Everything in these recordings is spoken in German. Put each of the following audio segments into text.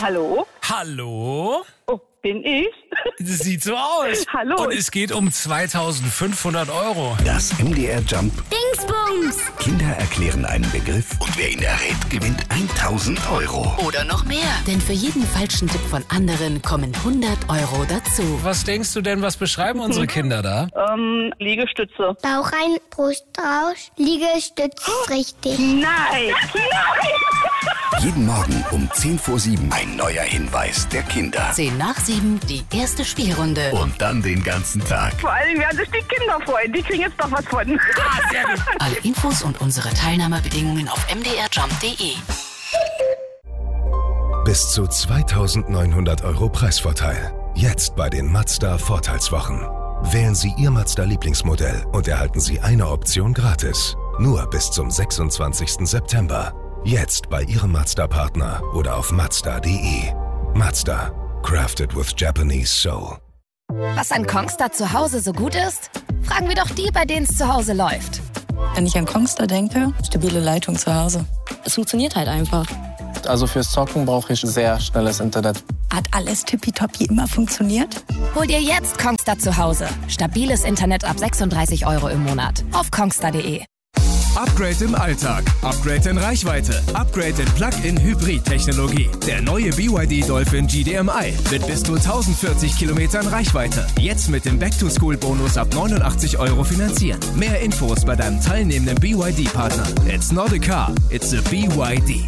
Hallo? Hallo? Oh, bin ich? Das sieht so aus. Hallo. Und es geht um 2.500 €. Das MDR Jump Dingsbums! Kinder erklären einen Begriff und wer ihn errät, gewinnt 1.000 €. Oder noch mehr. Denn für jeden falschen Tipp von anderen kommen 100 € dazu. Was denkst du denn, was beschreiben unsere Kinder da? Liegestütze. Bauch rein, Brust raus, Liegestütz richtig. Nein! Jeden Morgen um 6:50 ein neuer Hinweis der Kinder. 10 nach 7, die erste Spielrunde. Und dann den ganzen Tag. Vor allem werden sich die Kinder freuen. Die kriegen jetzt noch was von. Sehr gut. Alle Infos und unsere Teilnahmebedingungen auf mdrjump.de. Bis zu 2.900 € Preisvorteil. Jetzt bei den Mazda Vorteilswochen. Wählen Sie Ihr Mazda-Lieblingsmodell und erhalten Sie eine Option gratis. Nur bis zum 26. September. Jetzt bei Ihrem Mazda-Partner oder auf mazda.de. Mazda. Crafted with Japanese soul. Was an Kongstar zu Hause so gut ist? Fragen wir doch die, bei denen es zu Hause läuft. Wenn ich an Kongstar denke, stabile Leitung zu Hause. Es funktioniert halt einfach. Also fürs Zocken brauche ich sehr schnelles Internet. Hat alles tippitoppi immer funktioniert? Hol dir jetzt Kongstar zu Hause. Stabiles Internet ab 36 € im Monat. Auf kongstar.de. Upgrade im Alltag, Upgrade in Reichweite, Upgrade in Plug-in-Hybrid-Technologie. Der neue BYD Dolphin GDMI mit bis zu 1040 Kilometern Reichweite. Jetzt mit dem Back-to-School-Bonus ab 89 € finanzieren. Mehr Infos bei deinem teilnehmenden BYD-Partner. It's not a car, it's a BYD.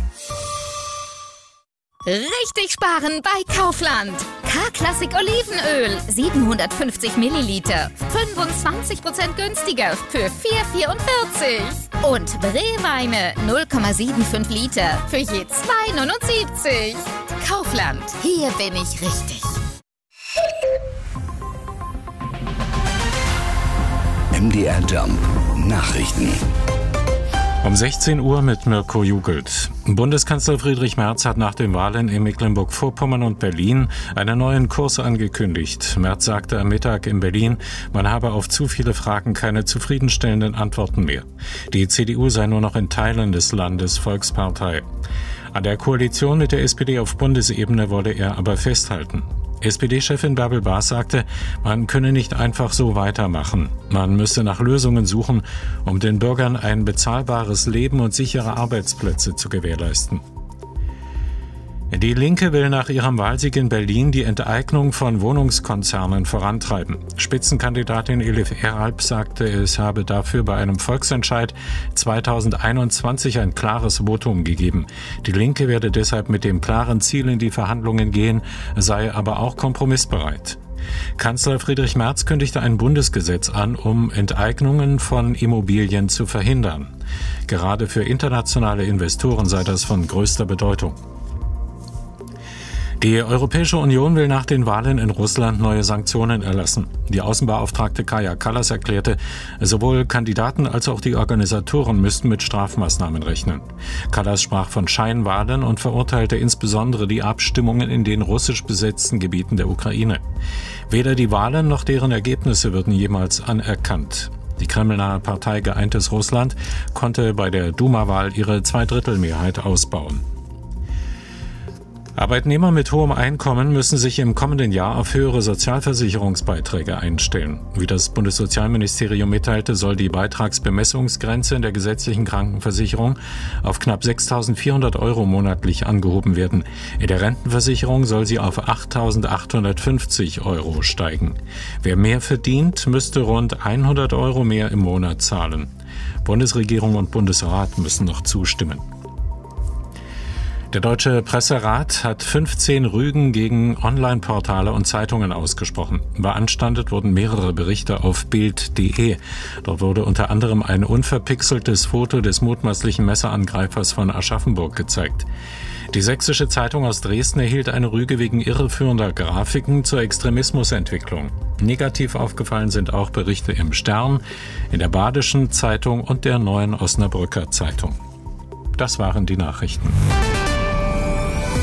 Richtig sparen bei Kaufland. K-Klassik Olivenöl, 750 Milliliter, 25% günstiger für 4,44. Und Brewweine, 0,75 Liter für je 2,79. Kaufland, hier bin ich richtig. MDR Jump. Nachrichten. Um 16 Uhr mit Mirko Jugelt. Bundeskanzler Friedrich Merz hat nach den Wahlen in Mecklenburg-Vorpommern und Berlin einen neuen Kurs angekündigt. Merz sagte am Mittag in Berlin, man habe auf zu viele Fragen keine zufriedenstellenden Antworten mehr. Die CDU sei nur noch in Teilen des Landes Volkspartei. An der Koalition mit der SPD auf Bundesebene wolle er aber festhalten. SPD-Chefin Bärbel Baas sagte, man könne nicht einfach so weitermachen. Man müsse nach Lösungen suchen, um den Bürgern ein bezahlbares Leben und sichere Arbeitsplätze zu gewährleisten. Die Linke will nach ihrem Wahlsieg in Berlin die Enteignung von Wohnungskonzernen vorantreiben. Spitzenkandidatin Elif Eralp sagte, es habe dafür bei einem Volksentscheid 2021 ein klares Votum gegeben. Die Linke werde deshalb mit dem klaren Ziel in die Verhandlungen gehen, sei aber auch kompromissbereit. Kanzler Friedrich Merz kündigte ein Bundesgesetz an, um Enteignungen von Immobilien zu verhindern. Gerade für internationale Investoren sei das von größter Bedeutung. Die Europäische Union will nach den Wahlen in Russland neue Sanktionen erlassen. Die Außenbeauftragte Kaja Kallas erklärte, sowohl Kandidaten als auch die Organisatoren müssten mit Strafmaßnahmen rechnen. Kallas sprach von Scheinwahlen und verurteilte insbesondere die Abstimmungen in den russisch besetzten Gebieten der Ukraine. Weder die Wahlen noch deren Ergebnisse würden jemals anerkannt. Die kremlnahe Partei Geeintes Russland konnte bei der Duma-Wahl ihre Zweidrittelmehrheit ausbauen. Arbeitnehmer mit hohem Einkommen müssen sich im kommenden Jahr auf höhere Sozialversicherungsbeiträge einstellen. Wie das Bundessozialministerium mitteilte, soll die Beitragsbemessungsgrenze in der gesetzlichen Krankenversicherung auf knapp 6.400 € monatlich angehoben werden. In der Rentenversicherung soll sie auf 8.850 € steigen. Wer mehr verdient, müsste rund 100 € mehr im Monat zahlen. Bundesregierung und Bundesrat müssen noch zustimmen. Der Deutsche Presserat hat 15 Rügen gegen Online-Portale und Zeitungen ausgesprochen. Beanstandet wurden mehrere Berichte auf Bild.de. Dort wurde unter anderem ein unverpixeltes Foto des mutmaßlichen Messerangreifers von Aschaffenburg gezeigt. Die Sächsische Zeitung aus Dresden erhielt eine Rüge wegen irreführender Grafiken zur Extremismusentwicklung. Negativ aufgefallen sind auch Berichte im Stern, in der Badischen Zeitung und der Neuen Osnabrücker Zeitung. Das waren die Nachrichten.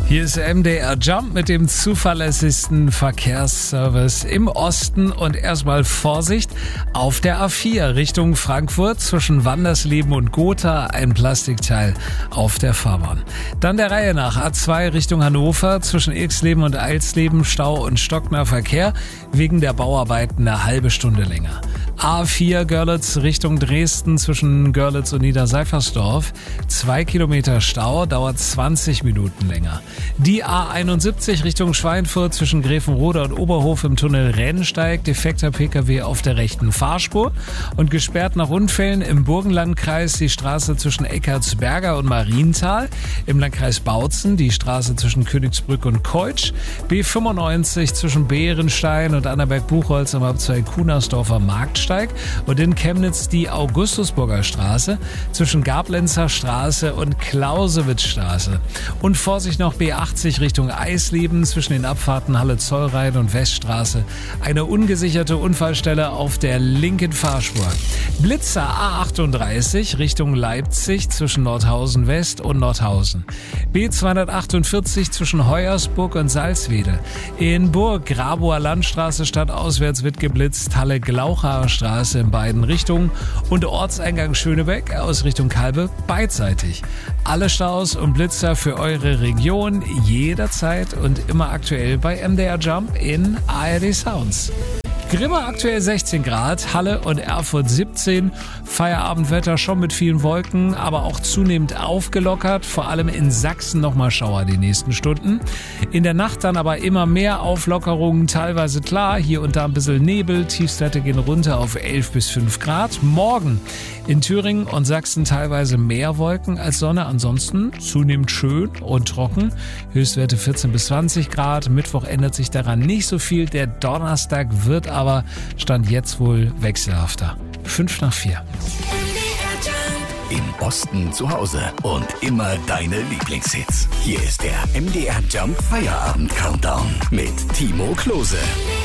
Hier ist MDR Jump mit dem zuverlässigsten Verkehrsservice im Osten und erstmal Vorsicht auf der A4 Richtung Frankfurt zwischen Wandersleben und Gotha, ein Plastikteil auf der Fahrbahn. Dann der Reihe nach A2 Richtung Hannover zwischen Ilksleben und Eilsleben, Stau und stockender Verkehr, wegen der Bauarbeiten eine halbe Stunde länger. A4 Görlitz Richtung Dresden zwischen Görlitz und Niederseifersdorf, 2 Kilometer Stau, dauert 20 Minuten länger. Die A71 Richtung Schweinfurt zwischen Grevenrode und Oberhof im Tunnel Rennsteig, defekter Pkw auf der rechten Fahrspur und gesperrt nach Unfällen im Burgenlandkreis die Straße zwischen Eckartsberger und Marienthal, im Landkreis Bautzen die Straße zwischen Königsbrück und Keutsch, B95 zwischen Bärenstein und Annaberg-Buchholz am Abzweig Kunersdorfer Marktsteig und in Chemnitz die Augustusburger Straße zwischen Gablenzer Straße und Clausewitz-Straße. Und Vorsicht noch B80 Richtung Eisleben zwischen den Abfahrten Halle-Zollrhein und Weststraße. Eine ungesicherte Unfallstelle auf der linken Fahrspur. Blitzer A38 Richtung Leipzig zwischen Nordhausen West und Nordhausen. B248 zwischen Hoyersburg und Salzwedel. In Burg Grabower Landstraße stadtauswärts wird geblitzt, Halle-Glauchaer Straße in beiden Richtungen und Ortseingang Schönebeck aus Richtung Kalbe beidseitig. Alle Staus und Blitzer für eure Region jederzeit und immer aktuell bei MDR Jump in ARD Sounds. Grimma aktuell 16 Grad, Halle und Erfurt 17. Feierabendwetter schon mit vielen Wolken, aber auch zunehmend aufgelockert. Vor allem in Sachsen nochmal Schauer die nächsten Stunden. In der Nacht dann aber immer mehr Auflockerungen, teilweise klar. Hier und da ein bisschen Nebel. Tiefstwerte gehen runter auf 11 bis 5 Grad. Morgen in Thüringen und Sachsen teilweise mehr Wolken als Sonne. Ansonsten zunehmend schön und trocken. Höchstwerte 14 bis 20 Grad. Mittwoch ändert sich daran nicht so viel. Der Donnerstag wird aber Stand jetzt wohl wechselhafter. 5 nach 4. Im Osten zu Hause und immer deine Lieblingshits. Hier ist der MDR Jump Feierabend Countdown mit Timo Klose.